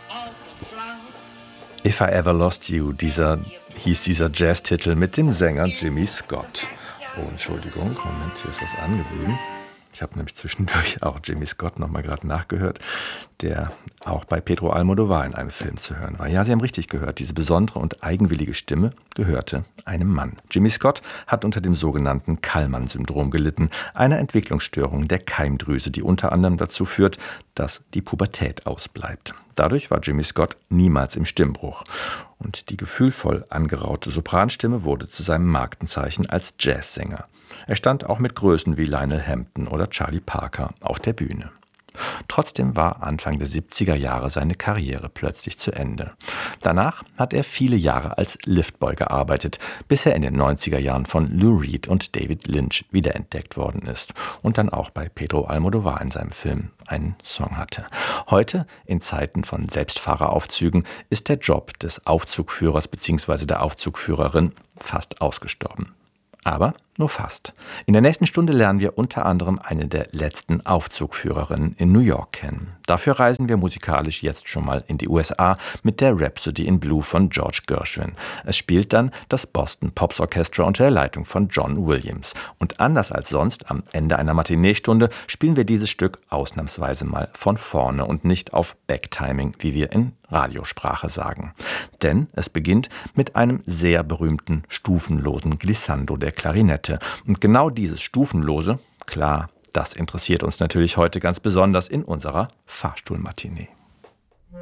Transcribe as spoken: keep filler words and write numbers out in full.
If I Ever Lost You, dieser hieß dieser Jazztitel mit dem Sänger Jimmy Scott. Oh, Entschuldigung, Moment, hier ist was angeblieben. Ich habe nämlich zwischendurch auch Jimmy Scott nochmal gerade nachgehört, der auch bei Pedro Almodovar in einem Film zu hören war. Ja, Sie haben richtig gehört, diese besondere und eigenwillige Stimme gehörte einem Mann. Jimmy Scott hat unter dem sogenannten Kallmann-Syndrom gelitten, einer Entwicklungsstörung der Keimdrüse, die unter anderem dazu führt, dass die Pubertät ausbleibt. Dadurch war Jimmy Scott niemals im Stimmbruch. Und die gefühlvoll angeraute Sopranstimme wurde zu seinem Markenzeichen als Jazzsänger. Er stand auch mit Größen wie Lionel Hampton oder Charlie Parker auf der Bühne. Trotzdem war Anfang der siebziger Jahre seine Karriere plötzlich zu Ende. Danach hat er viele Jahre als Liftboy gearbeitet, bis er in den neunziger Jahren von Lou Reed und David Lynch wiederentdeckt worden ist und dann auch bei Pedro Almodovar in seinem Film einen Song hatte. Heute, in Zeiten von Selbstfahreraufzügen, ist der Job des Aufzugführers bzw. der Aufzugführerin fast ausgestorben. Aber nur fast. In der nächsten Stunde lernen wir unter anderem eine der letzten Aufzugführerinnen in New York kennen. Dafür reisen wir musikalisch jetzt schon mal in die U S A mit der Rhapsody in Blue von George Gershwin. Es spielt dann das Boston Pops Orchestra unter der Leitung von John Williams. Und anders als sonst am Ende einer Matineestunde spielen wir dieses Stück ausnahmsweise mal von vorne und nicht auf Backtiming, wie wir in Radiosprache sagen. Denn es beginnt mit einem sehr berühmten stufenlosen Glissando der Klarinette. Und genau dieses Stufenlose, klar, das interessiert uns natürlich heute ganz besonders in unserer Fahrstuhlmatinee.